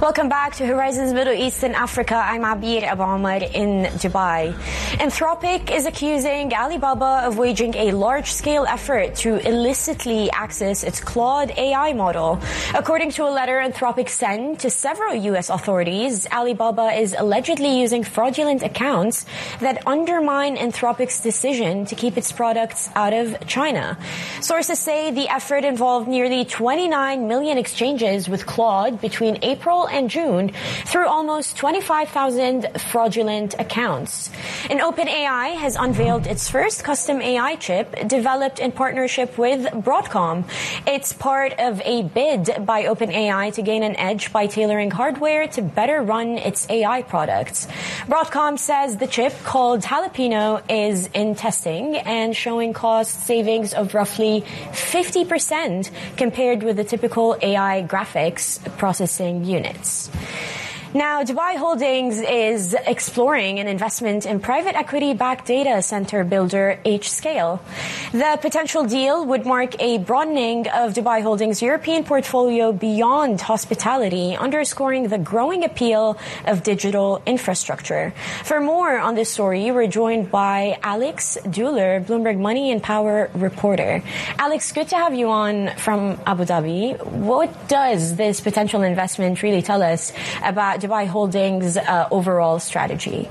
Welcome back to Horizons Middle East and Africa. I'm Abir Abu Omar in Dubai. Anthropic is accusing Alibaba of waging a large-scale effort to illicitly access its Claude AI model. According to a letter Anthropic sent to several U.S. authorities, Alibaba is allegedly using fraudulent accounts that undermine Anthropic's decision to keep its products out of China. Sources say the effort involved nearly 29 million exchanges with Claude between April and June through almost 25,000 fraudulent accounts. And OpenAI has unveiled its first custom AI chip developed in partnership with Broadcom. It's part of a bid by OpenAI to gain an edge by tailoring hardware to better run its AI products. Broadcom says the chip, called Jalapeno, is in testing and showing cost savings of roughly 50% compared with the typical AI graphics processing units. Now, Dubai Holdings is exploring an investment in private equity-backed data center builder H-Scale. The potential deal would mark a broadening of Dubai Holdings' European portfolio beyond hospitality, underscoring the growing appeal of digital infrastructure. For more on this story, we're joined by Alex Duller, Bloomberg Money and Power reporter. Alex, good to have you on from Abu Dhabi. What does this potential investment really tell us about Dubai Holdings' overall strategy?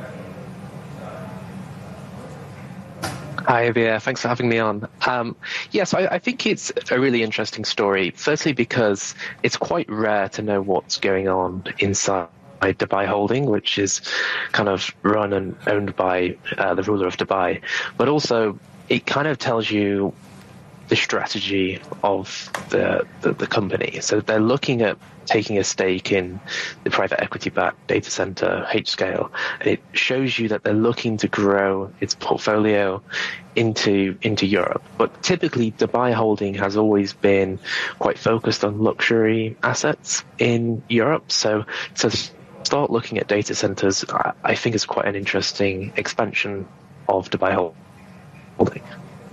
Hi, Avia. Thanks for having me on. So I think it's a really interesting story. Firstly, because it's quite rare to know what's going on inside Dubai Holding, which is kind of run and owned by the ruler of Dubai. But also, it kind of tells you the strategy of the company. So they're looking at taking a stake in the private equity-backed data center H-Scale. It shows you that they're looking to grow its portfolio into Europe. But typically, Dubai Holding has always been quite focused on luxury assets in Europe. So to start looking at data centers, I think is quite an interesting expansion of Dubai Holding.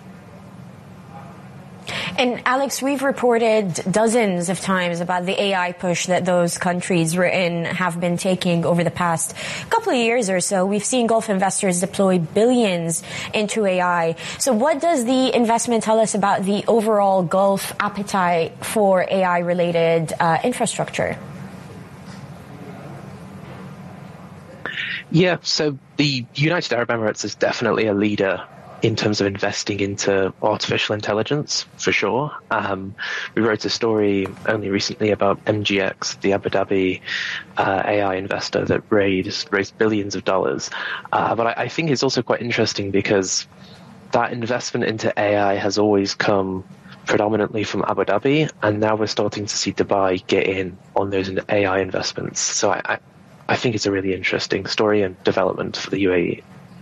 And Alex, we've reported dozens of times about the AI push that those countries we're in have been taking over the past couple of years or so. We've seen Gulf investors deploy billions into AI. So what does the investment tell us about the overall Gulf appetite for AI-related infrastructure? Yeah, so the United Arab Emirates is definitely a leader in terms of investing into artificial intelligence, for sure. We wrote a story only recently about MGX, the Abu Dhabi AI investor that raised billions of dollars. But I think it's also quite interesting because that investment into AI has always come predominantly from Abu Dhabi, and now we're starting to see Dubai get in on those AI investments. So I think it's a really interesting story and development for the UAE.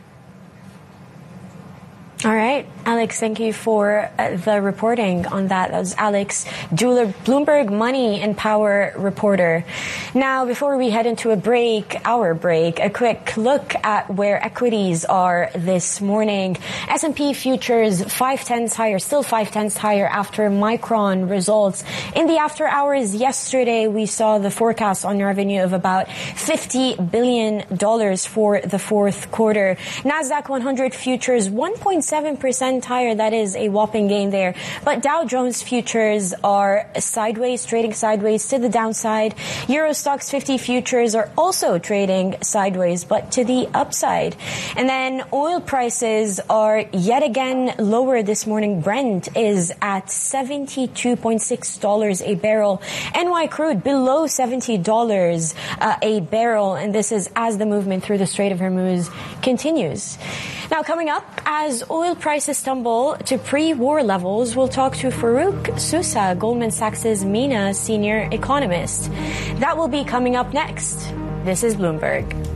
All right, Alex, thank you for the reporting on that. That was Alex Duller, Bloomberg Money and Power reporter. Now, before we head into a quick look at where equities are this morning. S&P futures 0.5 higher, still 0.5 higher after Micron results. In the after hours yesterday, we saw the forecast on revenue of about $50 billion for the fourth quarter. Nasdaq 100 futures 1.7% higher. That is a whopping gain there. But Dow Jones futures are sideways, trading sideways to the downside. Euro Stoxx 50 futures are also trading sideways, but to the upside. And then oil prices are yet again lower this morning. Brent is at $72.6 a barrel. NY crude below $70 a barrel. And this is as the movement through the Strait of Hormuz continues. Now, coming up, as oil prices tumble to pre-war levels, we'll talk to Farouk Sousa, Goldman Sachs' MENA senior economist. That will be coming up next. This is Bloomberg.